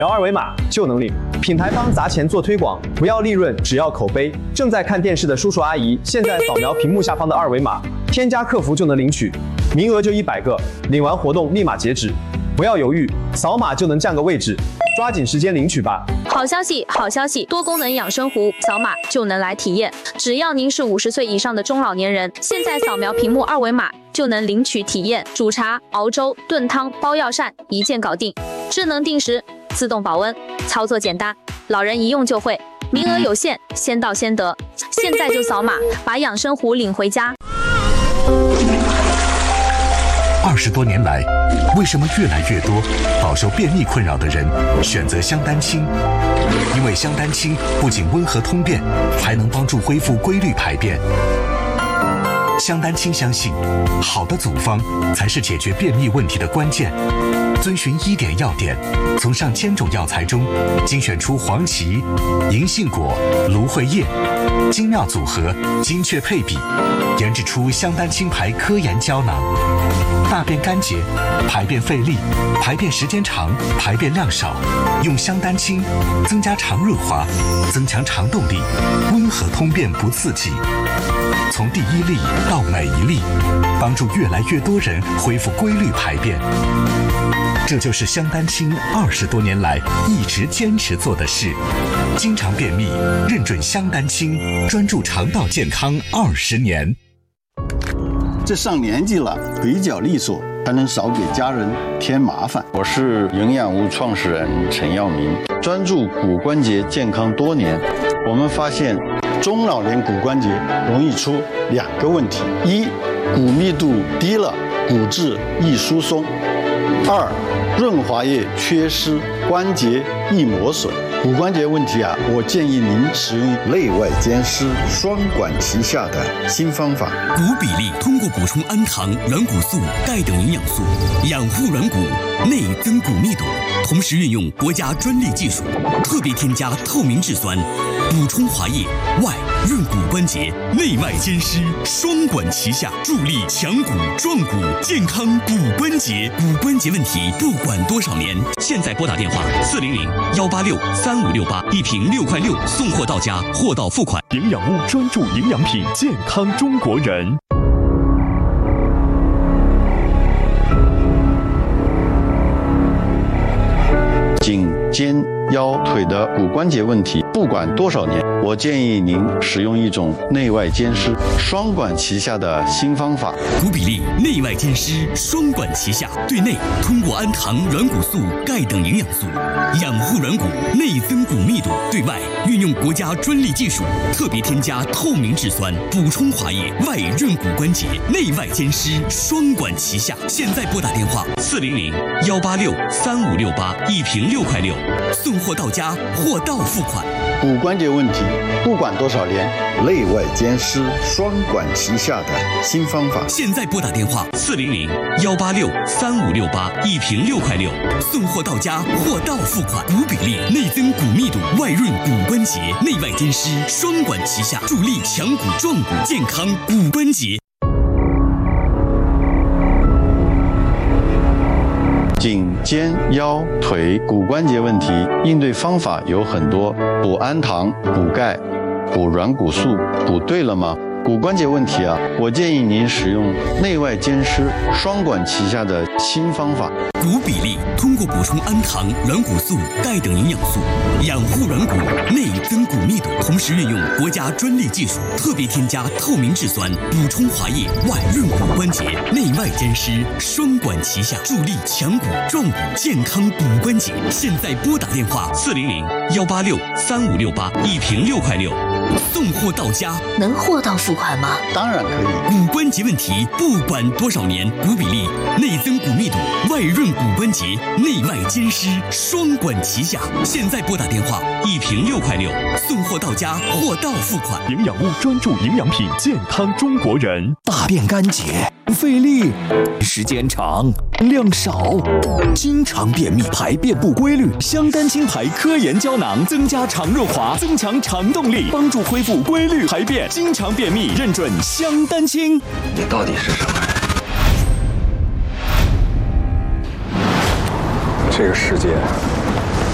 摇二维码就能领。品牌方砸钱做推广，不要利润，只要口碑。正在看电视的叔叔阿姨，现在扫描屏幕下方的二维码，添加客服就能领取，名额就100个，领完活动立马截止。不要犹豫，扫码就能占个位置，抓紧时间领取吧！ 好消息，好消息！多功能养生壶，扫码就能来体验。只要您是50岁以上的中老年人，现在扫描屏幕二维码就能领取体验。煮茶、熬粥、炖汤、包药膳，一键搞定。智能定时，自动保温，操作简单，老人一用就会。名额有限，先到先得。现在就扫码，把养生壶领回家。 20多年来，为什么越来越多饱受便秘困扰的人选择香丹清？因为香丹清不仅温和通便，还能帮助恢复规律排便。香丹清相信，好的组方才是解决便秘问题的关键。遵循1点要点，从上千种药材中精选出黄芪、银杏果、芦荟叶，精妙组合，精确配比，研制出香丹清牌科研胶囊。大便干结、排便费力、排便时间长、排便量少，用香丹清增加肠润滑，增强肠动力，温和通便不刺激。从第1粒到每一粒，帮助越来越多人恢复规律排便。这就是香丹清20多年来一直坚持做的事。经常便秘，认准香丹清，专注肠道健康20年。 这上年纪了，腿脚利索，才能少给家人添麻烦。 我是营养屋创始人陈耀明，专注骨关节健康多年。我们发现，中老年骨关节容易出2个问题：一，骨密度低了，骨质易疏松；二，润滑液缺失，关节易磨损。骨关节问题我建议您使用内外兼施双管齐下的新方法。 骨比例通过补充氨糖、软骨素、钙等营养素，养护软骨，内增骨密度，同时运用国家专利技术，特别添加透明质酸，补充滑液，外润骨关节，内外兼施，双管齐下，助力强骨壮骨，健康骨关节。骨关节问题不管多少年，现在拨打电话400-186-3568，一瓶6块6，送货到家，货到付款。 营养屋专注营养品，健康中国人。 颈、肩、腰、腿的骨关节问题，不管多少年，我建议您使用一种内外兼施、双管齐下的新方法。 骨比例内外兼施，双管齐下，对内通过氨糖、软骨素、钙等营养素养护软骨，内增骨密度；对外运用国家专利技术，特别添加透明质酸，补充滑液，外润骨关节，内外兼施，双管齐下。现在拨打电话400-186-3568，一瓶6块6，送货到家，货到付款。 骨关节问题不管多少年，内外兼施双管齐下的新方法。 现在拨打电话400-186-3568，一瓶6块6，送货到家，货到付款。骨比例内增骨密度，外润骨关节，内外兼施，双管齐下，助力强骨壮骨，健康骨关节。 颈、肩、腰、腿骨关节问题应对方法有很多，补氨糖、补钙、补软骨素，补对了吗？骨关节问题我建议您使用内外兼施、双管齐下的新方法。 骨比例通过补充氨糖、软骨素、钙等营养素，养护软骨，内增骨密度，同时运用国家专利技术，特别添加透明质酸，补充滑液，外润骨关节，内外兼施，双管齐下，助力强骨壮骨，健康骨关节。现在拨打电话400-186-3568，一瓶6块6，送货到家。 能货到付款吗？ 当然可以。 骨关节问题不管多少年，骨比例内增骨密度，外润骨关节，内外兼施，双管齐下。现在拨打电话，一瓶6块6，送货到家，货到付款。 营养屋专注营养品，健康中国人。 大便干结，费力，时间长，量少，经常便秘，排便不规律。香丹清牌科研胶囊增加肠润滑，增强肠动力，帮助恢复规律排便。经常便秘，认准香丹清。 你到底是什么人？这个世界